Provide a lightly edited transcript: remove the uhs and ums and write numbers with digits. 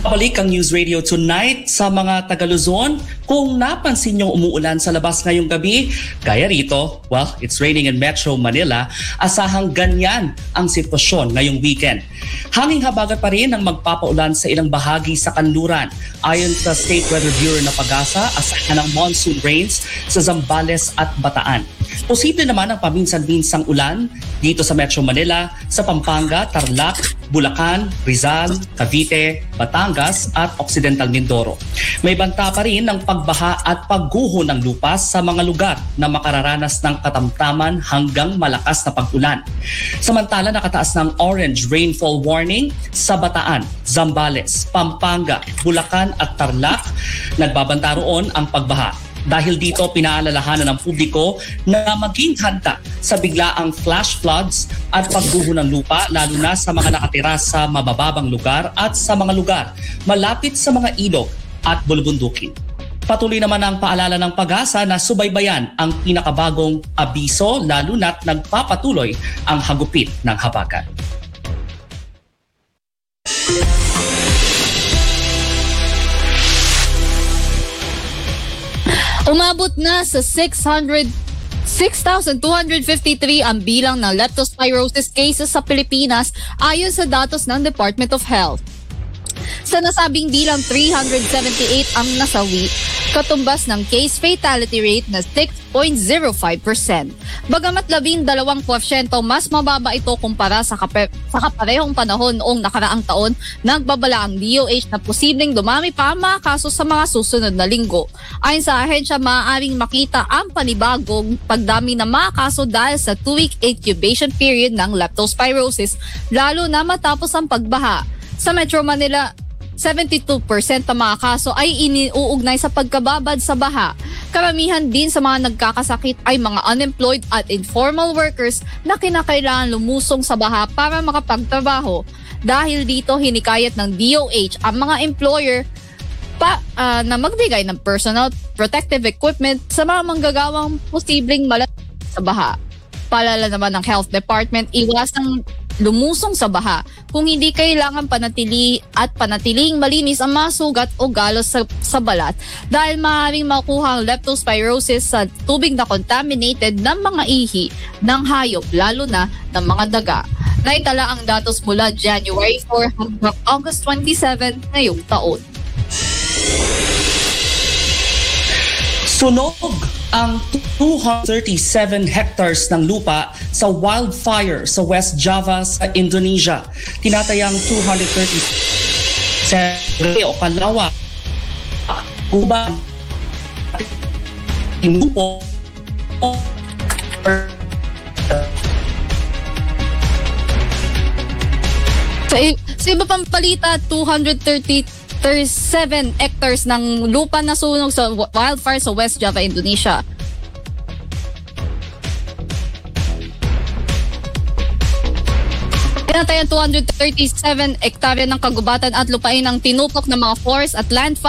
Balik ang News Radio Tonight sa mga Taga-Luzon. Kung napansin nyo umuulan sa labas ngayong gabi, gaya rito, well, it's raining in Metro Manila, asahang ganyan ang sitwasyon ngayong weekend. Hanging habagat pa rin ang magpapaulan sa ilang bahagi sa kanluran. Ayon sa State Weather Bureau na Pag-asa, asahan ng monsoon rains sa Zambales at Bataan. Posible naman ang paminsan-minsang ulan dito sa Metro Manila, sa Pampanga, Tarlac, Bulacan, Rizal, Cavite, Batangas at Occidental Mindoro. May banta pa rin ng pagbaha at pagguho ng lupa sa mga lugar na makararanas ng katamtaman hanggang malakas na pag-ulan. Samantala, nakataas ng orange rainfall warning sa Bataan, Zambales, Pampanga, Bulacan at Tarlac. Nagbabanta roon ang pagbaha. Dahil dito, pinaalalahanan ng publiko na maging handa sa biglaang flash floods at pagguho ng lupa, lalo na sa mga nakatira sa mabababang lugar at sa mga lugar malapit sa mga ilog at bulubundukin. Patuloy naman ang paalala ng Pag-asa na subaybayan ang pinakabagong abiso, lalo na't nagpapatuloy ang hagupit ng habagat. Umabot na sa 6,253 ang bilang ng leptospirosis cases sa Pilipinas ayon sa datos ng Department of Health. Sa nasabing bilang, 378 ang nasawi, katumbas ng case fatality rate na 6.05%. Bagamat 12% mas mababa ito kumpara sa kaparehong panahon noong nakaraang taon, nagbabala ang DOH na posibleng dumami pa ang mga kaso sa mga susunod na linggo. Ayon sa ahensya, maaaring makita ang panibagong pagdami ng mga kaso dahil sa 2-week incubation period ng leptospirosis, lalo na matapos ang pagbaha. Sa Metro Manila, 72% ng mga kaso ay iniuugnay sa pagkababad sa baha. Karamihan din sa mga nagkakasakit ay mga unemployed at informal workers na kinakailangan lumusong sa baha para makapagtrabaho. Dahil dito, hinikayat ng DOH ang mga employer na magbigay ng personal protective equipment sa mga manggagawang posibleng malasakit sa baha. Paalala naman ng Health Department, iwasang lumusong sa baha kung hindi kailangan panatiling malinis ang mga sugat o galos sa balat dahil maaaring makuha ang leptospirosis sa tubig na contaminated ng mga ihi ng hayop, lalo na ng mga daga. Naitala ang datos mula January 4 hanggang August 27 ngayong taon. Sunog ang 237 hectares ng lupa sa wildfire sa West Java sa Indonesia. Tinatayang 230 o Kalawa, Cuba, Tinupo, sa iba pang palita, 237 hectares ng lupa na sunog sa wildfire sa West Java, Indonesia. Tinatayang 237 hektarya ng kagubatan at lupain ang tinupok ng mga forest at land